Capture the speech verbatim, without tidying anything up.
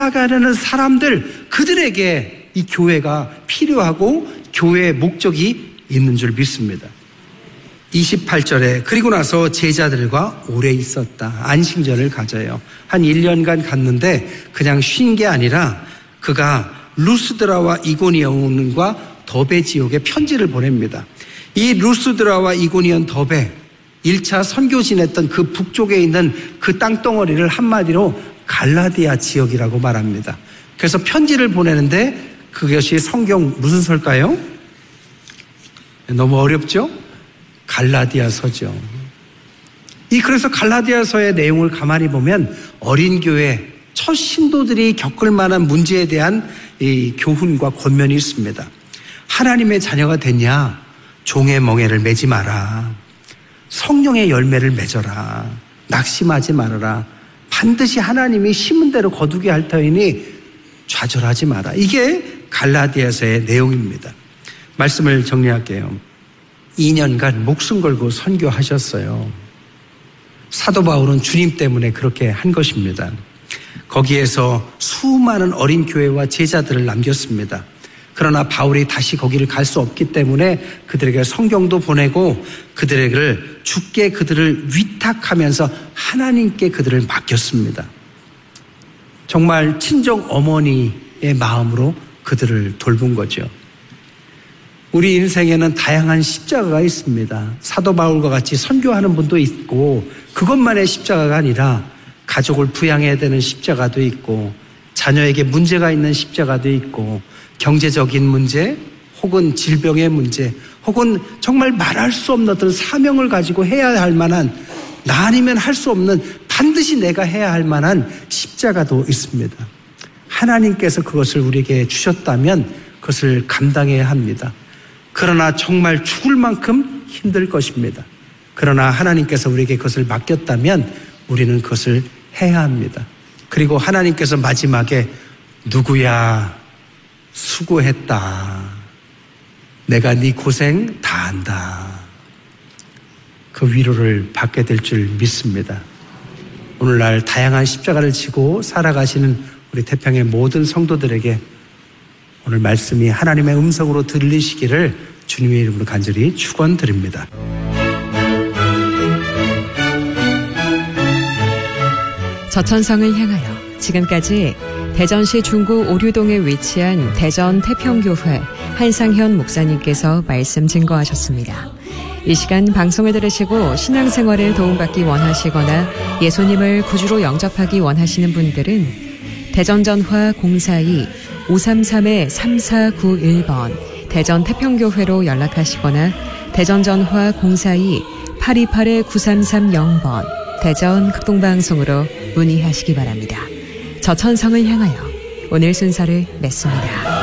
살아가려는 사람들, 그들에게 이 교회가 필요하고 교회의 목적이 있는 줄 믿습니다. 이십팔 절에 그리고 나서 제자들과 오래 있었다. 안식년을 가져요. 한 일 년간 갔는데 그냥 쉰 게 아니라 그가 루스드라와 이고니온과 더베 지역에 편지를 보냅니다. 이 루스드라와 이고니온 더베 일 차 선교 지냈던 그 북쪽에 있는 그 땅덩어리를 한마디로 갈라디아 지역이라고 말합니다. 그래서 편지를 보내는데 그것이 성경 무슨 서일까요? 너무 어렵죠? 갈라디아서죠. 이 그래서 갈라디아서의 내용을 가만히 보면 어린 교회 첫 신도들이 겪을 만한 문제에 대한 이 교훈과 권면이 있습니다. 하나님의 자녀가 됐냐? 종의 멍에를 매지 마라. 성령의 열매를 맺어라. 낙심하지 말아라. 반드시 하나님이 심은 대로 거두게 할 터이니 좌절하지 마라. 이게 갈라디아서의 내용입니다. 말씀을 정리할게요. 이 년간 목숨 걸고 선교하셨어요. 사도 바울은 주님 때문에 그렇게 한 것입니다. 거기에서 수많은 어린 교회와 제자들을 남겼습니다. 그러나 바울이 다시 거기를 갈 수 없기 때문에 그들에게 성경도 보내고 그들에게 주께 그들을 위탁하면서 하나님께 그들을 맡겼습니다. 정말 친정 어머니의 마음으로 그들을 돌본 거죠. 우리 인생에는 다양한 십자가가 있습니다. 사도 바울과 같이 선교하는 분도 있고 그것만의 십자가가 아니라 가족을 부양해야 되는 십자가도 있고 자녀에게 문제가 있는 십자가도 있고 경제적인 문제 혹은 질병의 문제 혹은 정말 말할 수 없는 어떤 사명을 가지고 해야 할 만한 나 아니면 할 수 없는 반드시 내가 해야 할 만한 십자가도 있습니다. 하나님께서 그것을 우리에게 주셨다면 그것을 감당해야 합니다. 그러나 정말 죽을 만큼 힘들 것입니다. 그러나 하나님께서 우리에게 그것을 맡겼다면 우리는 그것을 해야 합니다. 그리고 하나님께서 마지막에 누구야 수고했다. 내가 네 고생 다 안다. 그 위로를 받게 될 줄 믿습니다. 오늘날 다양한 십자가를 지고 살아가시는 우리 태평의 모든 성도들에게 오늘 말씀이 하나님의 음성으로 들리시기를 주님의 이름으로 간절히 축원드립니다. 저천성을 향하여 지금까지 대전시 중구 오류동에 위치한 대전 태평교회 한상현 목사님께서 말씀 증거하셨습니다. 이 시간 방송을 들으시고 신앙생활을 도움받기 원하시거나 예수님을 구주로 영접하기 원하시는 분들은 대전전화 공사이 오삼삼 삼사구일 번 대전 태평교회로 연락하시거나 대전전화 공사이 팔이팔 구삼삼공 번 대전 극동방송으로 문의하시기 바랍니다. 저천성을 향하여 오늘 순서를 맺습니다.